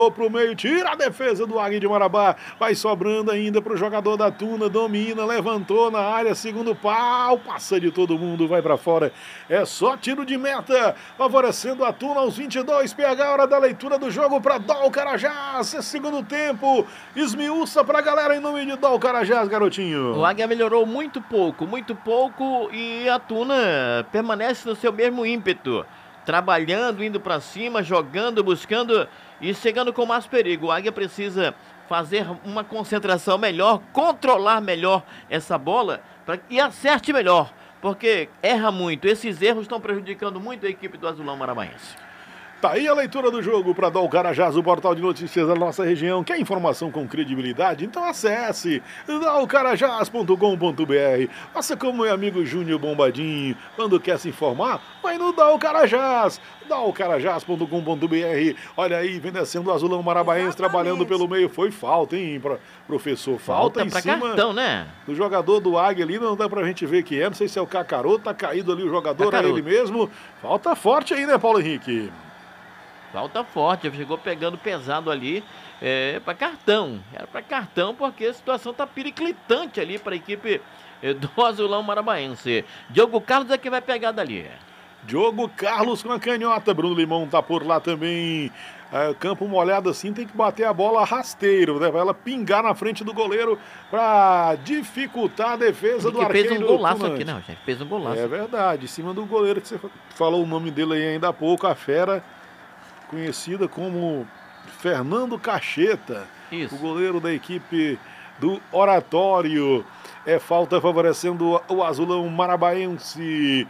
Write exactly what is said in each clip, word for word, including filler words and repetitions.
Pro meio, tira a defesa do Águia de Marabá, vai sobrando ainda pro jogador da Tuna, domina, levantou na área, segundo pau, passa de todo mundo, vai pra fora, é só tiro de meta, favorecendo a Tuna aos vinte e dois, P H, hora da leitura do jogo pra Dol Carajás, é segundo tempo, esmiuça pra galera em nome de Dol Carajás, garotinho. O Águia melhorou muito pouco, muito pouco, e a Tuna permanece no seu mesmo ímpeto, trabalhando, indo pra cima, jogando, buscando e chegando com mais perigo. O Águia precisa fazer uma concentração melhor, controlar melhor essa bola pra, e acerte melhor, porque erra muito. Esses erros estão prejudicando muito a equipe do Azulão Maranhense. Tá aí a leitura do jogo para Dol Carajás, o portal de notícias da nossa região. Quer informação com credibilidade? Então acesse dol carajás ponto com ponto br. Faça como meu amigo Júnior Bombadinho. Quando quer se informar, vai no Dol Carajás. dol carajás ponto com ponto br. Olha aí, vem descendo o Azulão Maranhense, trabalhando pelo meio. Foi falta, hein, pra, professor? Falta, falta em pra cima cartão, né? do jogador do Águia ali. Não dá pra gente ver que é. Não sei se é o Cacaroto, tá caído ali o jogador, Cacaroto. É ele mesmo. Falta forte aí, né, Paulo Henrique? Falta forte, chegou pegando pesado ali é, para cartão. Era para cartão porque a situação tá periclitante ali para a equipe do Azulão Maranhense. Diogo Carlos é que vai pegar dali. Diogo Carlos com a canhota. Bruno Limão tá por lá também. É, campo molhado assim, tem que bater a bola rasteiro, né? Vai ela pingar na frente do goleiro para dificultar a defesa ele do arqueiro. Fez um golaço aqui, não, gente. Fez um golaço. É verdade, em cima do goleiro que você falou o nome dele aí ainda há pouco, a fera, conhecida como Fernando Cacheta. Isso. O goleiro da equipe do Oratório. É falta favorecendo o Azulão Maranhense.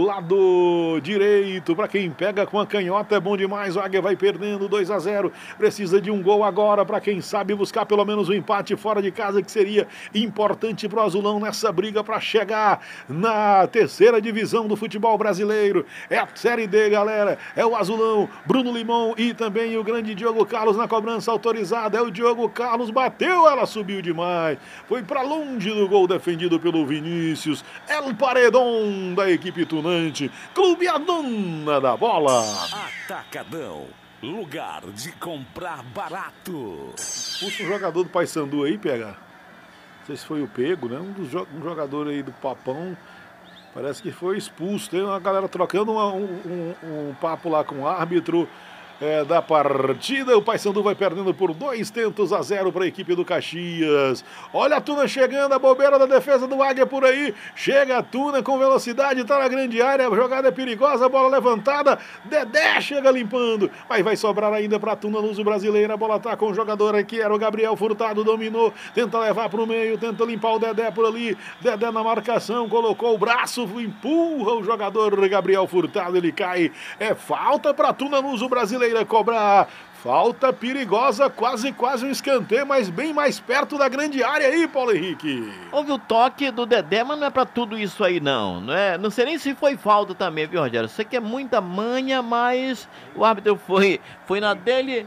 Lado direito, para quem pega com a canhota, é bom demais. O Águia vai perdendo dois a zero. Precisa de um gol agora, para quem sabe buscar pelo menos um empate fora de casa, que seria importante para o Azulão nessa briga para chegar na terceira divisão do futebol brasileiro. É a Série D, galera. É o Azulão, Bruno Limão e também o grande Diogo Carlos na cobrança autorizada. É o Diogo Carlos, bateu, ela subiu demais. Foi para longe do gol, defendido pelo Vinícius. El Paredão da equipe tunante. Clube a dona da bola. Atacadão, lugar de comprar barato. Puxa um jogador do Paysandu aí, pega. Não sei se foi o Pego, né? Um, dos jo um jogador aí do Papão. Parece que foi expulso. Tem uma galera trocando uma, um, um, um papo lá com o árbitro. É, da partida, o Paysandu vai perdendo por dois tentos a zero para a equipe do Caxias. Olha a Tuna chegando, a bobeira da defesa do Águia por aí. Chega a Tuna com velocidade, está na grande área, a jogada é perigosa, a bola levantada. Dedé chega limpando, mas vai sobrar ainda para a Tuna Luso Brasileira. A bola está com o jogador aqui, era o Gabriel Furtado, dominou, tenta levar para o meio, tenta limpar o Dedé por ali. Dedé na marcação, colocou o braço, empurra o jogador Gabriel Furtado, ele cai. É falta para a Tuna Luso Brasileira cobrar. Falta perigosa, quase quase um escanteio, mas bem mais perto da grande área aí, Paulo Henrique. Houve o toque do Dedé, mas não é pra tudo isso aí não, não é? Não sei nem se foi falta também, viu, Rogério? Sei que é muita manha, mas o árbitro foi, foi na dele.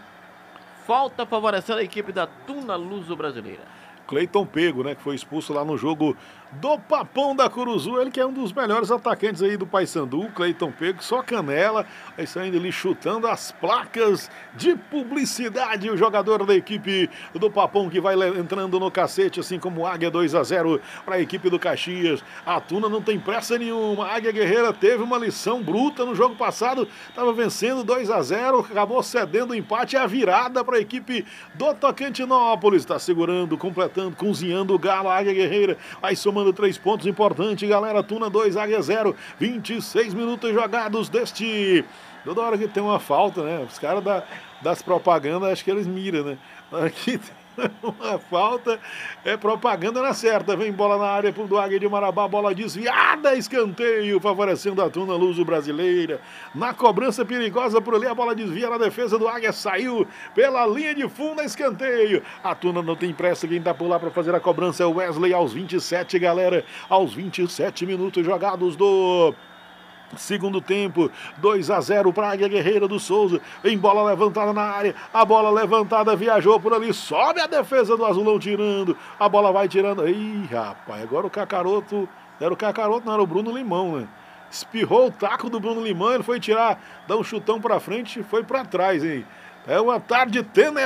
Falta favorecendo a equipe da Tuna Luso Brasileira. Cleiton Pego, né, que foi expulso lá no jogo do Papão da Curuzu, ele que é um dos melhores atacantes aí do Paysandu, Cleiton Pego, só canela, aí saindo ali chutando as placas de publicidade, o jogador da equipe do Papão que vai entrando no cacete, assim como o Águia. Dois a zero para a equipe do Caxias. A Tuna não tem pressa nenhuma, a Águia Guerreira teve uma lição bruta no jogo passado, estava vencendo dois a zero, acabou cedendo o empate, a virada para a equipe do Tocantinópolis, está segurando, completando, cozinhando o galo, a Águia Guerreira vai somando três pontos importantes, galera. Tuna dois, Águia zero, vinte e seis minutos jogados deste. Toda hora que tem uma falta, né? Os caras da, das propagandas, acho que eles miram, né? Na hora que tem uma falta, é propaganda na certa. Vem bola na área pro do Águia de Marabá, bola desviada, escanteio, favorecendo a Tuna Luso Brasileira. Na cobrança perigosa por ali, a bola desvia na defesa do Águia, saiu pela linha de fundo, escanteio. A Tuna não tem pressa, quem tá por lá para fazer a cobrança é o Wesley aos vinte e sete, galera. Aos vinte e sete minutos jogados do segundo tempo, dois a zero para a Águia Guerreira do Souza. Em bola levantada na área, a bola levantada viajou por ali, sobe a defesa do Azulão tirando, a bola vai tirando. Ih, rapaz, agora o Cacaroto, era o Cacaroto, não era o Bruno Limão, né? Espirrou o taco do Bruno Limão, ele foi tirar, dar um chutão para frente e foi para trás, hein? É uma tarde tenebrosa.